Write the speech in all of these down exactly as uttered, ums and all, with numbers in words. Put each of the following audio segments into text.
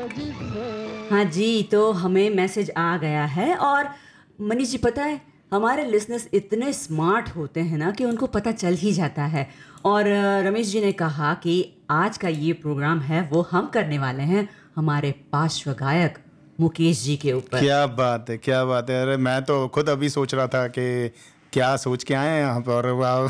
हाँ जी, तो हमें मैसेज आ गया है और मनीष जी पता है हमारे लिसनर्स इतने स्मार्ट होते हैं ना कि उनको पता चल ही जाता है। और अ, रमेश जी ने कहा कि आज का ये प्रोग्राम है वो हम करने वाले हैं हमारे पार्श्व गायक मुकेश जी के ऊपर। क्या बात है, क्या बात है। अरे मैं तो खुद अभी सोच रहा था कि क्या सोच के आए हैं यहाँ पर। और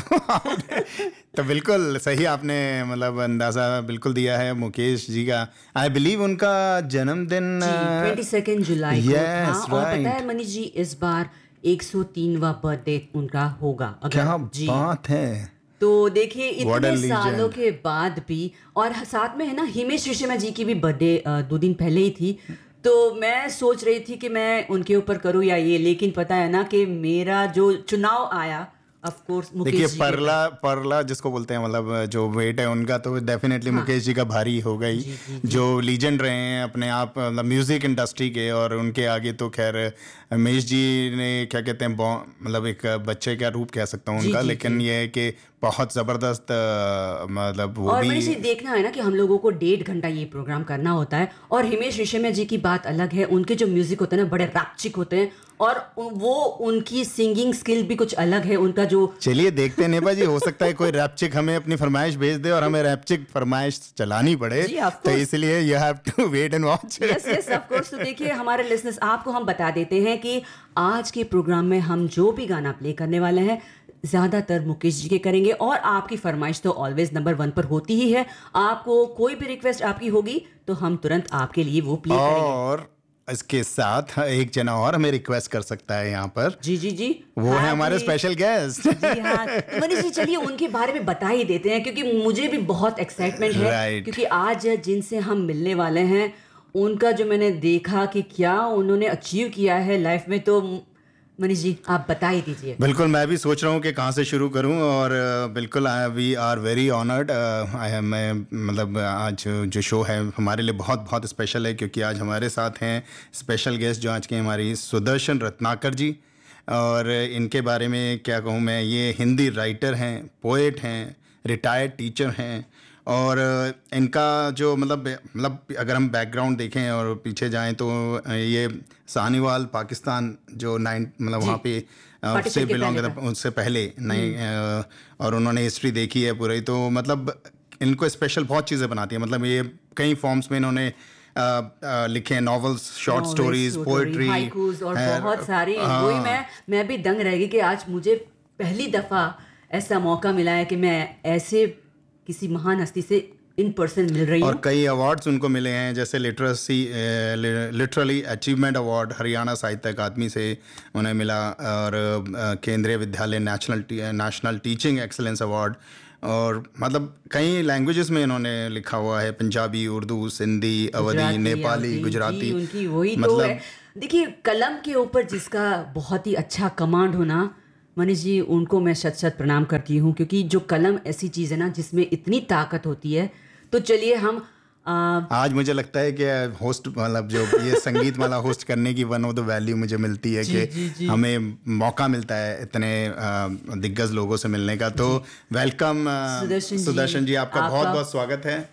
वाह, तो बिल्कुल सही आपने मतलब अंदाज़ा बिल्कुल दिया है मुकेश जी का। आई बिलीव उनका जन्मदिन जी ट्वेंटी सेकेंड जुलाई को था यस और पता राइट। है मनीष जी इस बार एक सौ तीनवां बर्थडे उनका होगा अगर क्या जी। बात है। तो देखिए व्हाट अ इतने सालों लीजेंड। के बाद भी और साथ में है ना हिमेश रेशमिया जी की भी बर्थडे दो दिन पहले ही थी। तो मैं सोच रही थी कि मैं उनके ऊपर करूँ या ये, लेकिन पता है ना कि मेरा जो चुनाव आया ऑफ कोर्स देखिए मुकेश जी के ऊपर। परला परला जिसको बोलते हैं मतलब जो वेट है उनका तो डेफिनेटली हाँ मुकेश जी का भारी होगा ही। जी जी जी जो लीजेंड रहे हैं अपने आप मतलब म्यूज़िक इंडस्ट्री के, और उनके आगे तो खैर रमेश जी ने क्या कहते हैं बॉ- मतलब एक बच्चे का रूप कह सकता हूँ जी उनका, जी जी। लेकिन ये है कि बहुत ज़बरदस्त अ, मतलब वो और भी। मनीष जी देखना है ना कि हम लोगों को डेढ़ घंटा ये प्रोग्राम करना होता है और हिमेश रेशमिया जी की बात अलग है, उनके जो म्यूजिक होते हैं ना बड़े रैप्चिक होते हैं और उ- वो उनकी सिंगिंग स्किल भी कुछ अलग है उनका जो। चलिए देखते हैं नेपा जी, हो सकता है कोई रैपचिक हमें अपनी फरमाइश भेज दे और हमें रैपचिक फरमाइश चलानी पड़े। जी ऑफ तो कोर्स। इसलिए you have to wait and watch. Yes yes of course. तो देखिए हमारे लिसनर्स आपको हम बता देते हैं कि आज के प्रोग्राम में हम जो भी गाना प्ले करने वाले हैं ज़्यादातर मुकेश जी के करेंगे और आपकी फरमाइश तो ऑलवेज नंबर वन पर होती ही है। आपको कोई भी रिक्वेस्ट आपकी होगी तो हम तुरंत आपके लिए वो प्ले करेंगे। और इसके साथ एक जना और हमें रिक्वेस्ट कर सकता है यहाँ पर। जी जी जी। वो है हाँ हमारे जी। Special guest. जी हाँ, तो मनीष जी चलिए उनके बारे में बता ही देते हैं क्योंकि मुझे भी बहुत एक्साइटमेंट है। राइट। क्योंकि आज जिनसे हम मिलने वाले हैं उनका जो मैंने देखा कि क्या उन्होंने अचीव किया है लाइफ में, तो मनीष जी आप बता ही दीजिए। बिल्कुल, मैं भी सोच रहा हूँ कि कहाँ से शुरू करूँ। और अ, बिल्कुल वी आर वेरी ऑनर्ड। आई मैं मतलब आज जो शो है हमारे लिए बहुत बहुत स्पेशल है, क्योंकि आज हमारे साथ हैं स्पेशल गेस्ट जो आज के हमारी सुदर्शन रत्नाकर जी। और इनके बारे में क्या कहूँ मैं, ये हिंदी राइटर हैं, पोएट हैं, रिटायर्ड टीचर हैं। और इनका जो मतलब मतलब अगर हम बैकग्राउंड देखें और पीछे जाएं तो ये साहिवाल पाकिस्तान जो नाइन मतलब जी वहाँ पे अ, से पार्टीशन के बिलोंग पहले करता का। उससे पहले नहीं। अ, और उन्होंने हिस्ट्री देखी है पूरी, तो मतलब इनको स्पेशल बहुत चीज़ें बनाती है। मतलब ये कई फॉर्म्स में इन्होंने अ, अ, लिखे हैं, novels, short novels stories, story poetry हाइकूज और है। बहुत सारी वही हाँ। मैं मैं भी दंग रह गई कि आज मुझे पहली दफ़ा ऐसा मौका मिला है कि मैं ऐसे किसी महान हस्ती से इन पर्सन मिल रही और हूँ। कई अवार्ड्स उनको मिले हैं, जैसे literacy literally achievement award Haryana साहित्य अकादमी से उन्हें मिला, और अ, केंद्रीय विद्यालय national national teaching excellence award. और मतलब कई लैंग्वेजेस में इन्होंने लिखा हुआ है, पंजाबी, उर्दू, सिंधी, अवधी, गुजराती नेपाली, अवधी जी गुजराती। उनकी वही तो है। मतलब देखिए कलम के ऊपर जिसका बहुत ही अच्छा कमांड होना, मनीष जी उनको मैं शत शत प्रणाम करती हूँ क्योंकि जो कलम ऐसी चीज़ है ना जिसमें इतनी ताकत होती है। तो चलिए हम आ, आज मुझे लगता है कि होस्ट मतलब जो ये संगीत माला होस्ट करने की वन ऑफ द वैल्यू मुझे मिलती है जी कि जी जी हमें मौका मिलता है इतने अ, दिग्गज लोगों से मिलने का। तो जी वेलकम सुदर्शन जी सुदर्शन जी, आपका बहुत आपका। बहुत स्वागत है।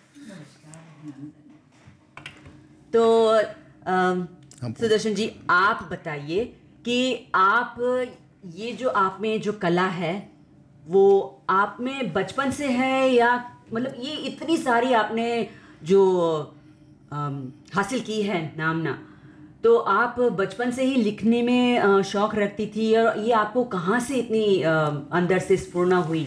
तो अम, हम सुदर्शन जी आप बताइए कि आप ये जो आप में जो कला है वो आप में बचपन से है या मतलब ये इतनी सारी आपने जो अम, हासिल की है नामना, तो आप बचपन से ही लिखने में अ, शौक रखती थी और ये आपको कहाँ से इतनी अ, अंदर से स्फुरना हुई?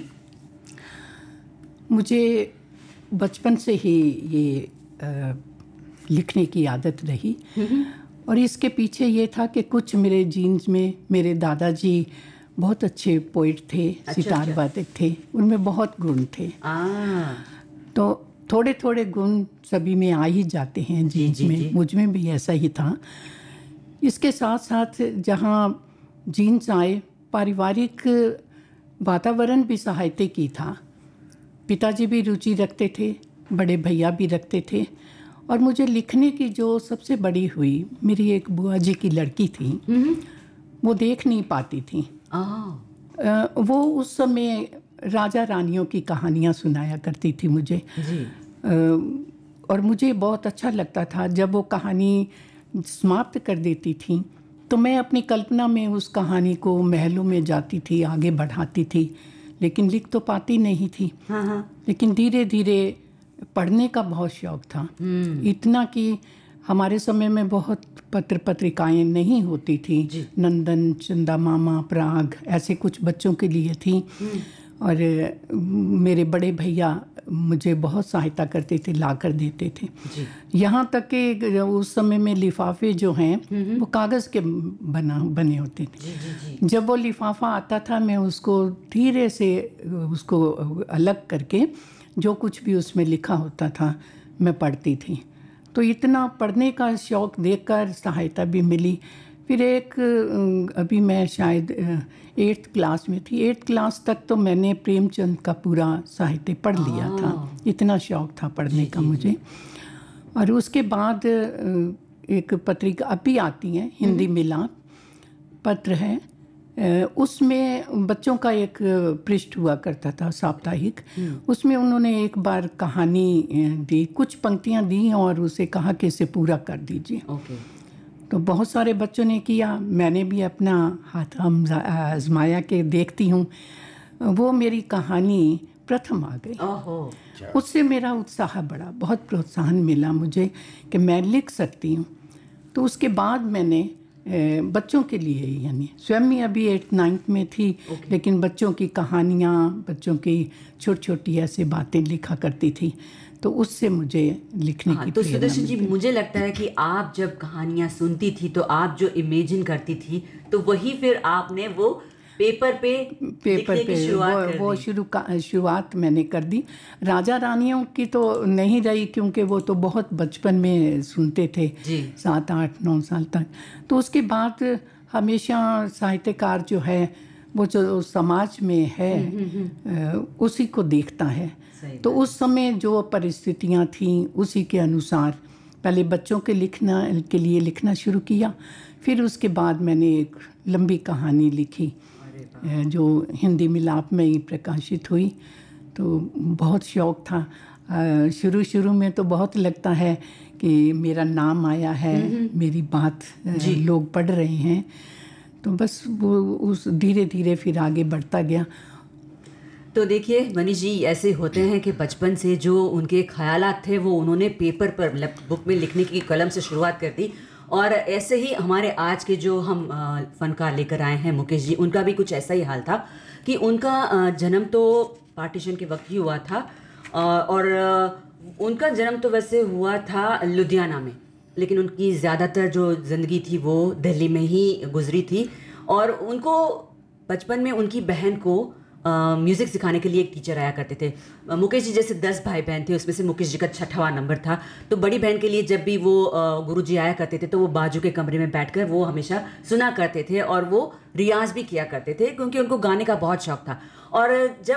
मुझे बचपन से ही ये अ, लिखने की आदत रही। और इसके पीछे ये था कि कुछ मेरे जीन्स में, मेरे दादाजी बहुत अच्छे पोइट थे, अच्छा सितार अच्छा। वादक थे, उनमें बहुत गुण थे। आ तो थोड़े थोड़े गुण सभी में आ ही जाते हैं जी जीन्स जी में, जी मुझ में भी ऐसा ही था। इसके साथ साथ जहाँ जीन्स आए, पारिवारिक वातावरण भी सहायता की था। पिताजी भी रुचि रखते थे, बड़े भैया भी रखते थे। और मुझे लिखने की जो सबसे बड़ी हुई, मेरी एक बुआ जी की लड़की थी, वो देख नहीं पाती थी। आ अ, वो उस समय राजा रानियों की कहानियाँ सुनाया करती थी मुझे। जी अ, और मुझे बहुत अच्छा लगता था जब वो कहानी समाप्त कर देती थी, तो मैं अपनी कल्पना में उस कहानी को महलों में जाती थी, आगे बढ़ाती थी, लेकिन लिख तो पाती नहीं थी। हाँ हाँ। लेकिन धीरे धीरे पढ़ने का बहुत शौक़ था, इतना कि हमारे समय में बहुत पत्र पत्रिकाएं नहीं होती थी। नंदन, चंदा मामा, पराग ऐसे कुछ बच्चों के लिए थी। और मेरे बड़े भैया मुझे बहुत सहायता करते थे, ला कर देते थे। यहाँ तक कि उस समय में लिफाफे जो हैं वो कागज़ के बना बने होते थे। जी, जी, जी। जब वो लिफाफा आता था मैं उसको धीरे से उसको अलग करके जो कुछ भी उसमें लिखा होता था मैं पढ़ती थी। तो इतना पढ़ने का शौक़ देखकर सहायता भी मिली। फिर एक अभी मैं शायद एट्थ क्लास में थी, एट्थ क्लास तक तो मैंने प्रेमचंद का पूरा साहित्य पढ़ लिया था, इतना शौक़ था पढ़ने का मुझे। और उसके बाद एक पत्रिका अभी आती है, हिंदी मिलाप पत्र है, उसमें बच्चों का एक पृष्ठ हुआ करता था साप्ताहिक। उसमें उन्होंने एक बार कहानी दी, कुछ पंक्तियां दी और उसे कहा कि इसे पूरा कर दीजिए। ओके। तो बहुत सारे बच्चों ने किया, मैंने भी अपना हाथ आजमाया के देखती हूँ। वो मेरी कहानी प्रथम आ गई। ओहो। उससे मेरा उत्साह बढ़ा, बहुत प्रोत्साहन मिला मुझे कि मैं लिख सकती हूँ। तो उसके बाद मैंने बच्चों के लिए, यानी स्वयं ही अभी एट नाइन्थ में थी, okay. लेकिन बच्चों की कहानियाँ, बच्चों की छोटी छोटी ऐसे बातें लिखा करती थी, तो उससे मुझे लिखने हाँ, की तो प्रेरणा सुदर्शन जी, मुझे लगता है कि आप जब कहानियाँ सुनती थी तो आप जो इमेजिन करती थी तो वही फिर आपने वो पेपर पे पेपर पे शुरुआत वो कर वो दी। शुरू का शुरुआत मैंने कर दी। राजा रानियों की तो नहीं रही, क्योंकि वो तो बहुत बचपन में सुनते थे, सात आठ नौ साल तक। तो उसके बाद हमेशा साहित्यकार जो है वो जो समाज में है उसी को देखता है। तो उस समय जो परिस्थितियाँ थीं उसी के अनुसार पहले बच्चों के लिखना के लिए लिखना शुरू किया। फिर उसके बाद मैंने एक लंबी कहानी लिखी जो हिंदी मिलाप में ही प्रकाशित हुई। तो बहुत शौक़ था। शुरू शुरू में तो बहुत लगता है कि मेरा नाम आया है, मेरी बात लोग पढ़ रहे हैं, तो बस वो उस धीरे धीरे फिर आगे बढ़ता गया। तो देखिए मनीष जी, ऐसे होते हैं कि बचपन से जो उनके ख्यालात थे वो उन्होंने पेपर पर, बुक में लिखने की कलम से शुरुआत कर दी। और ऐसे ही हमारे आज के जो हम फनकार लेकर आए हैं मुकेश जी, उनका भी कुछ ऐसा ही हाल था कि उनका जन्म तो पार्टीशन के वक्त ही हुआ था। और उनका जन्म तो वैसे हुआ था लुधियाना में, लेकिन उनकी ज़्यादातर जो ज़िंदगी थी वो दिल्ली में ही गुजरी थी। और उनको बचपन में उनकी बहन को म्यूज़िक सिखाने के लिए एक टीचर आया करते थे। मुकेश जी जैसे दस भाई बहन थे, उसमें से मुकेश जी का छठवां नंबर था। तो बड़ी बहन के लिए जब भी वो गुरुजी आया करते थे तो वो बाजू के कमरे में बैठकर वो हमेशा सुना करते थे और वो रियाज भी किया करते थे, क्योंकि उनको गाने का बहुत शौक था। और जब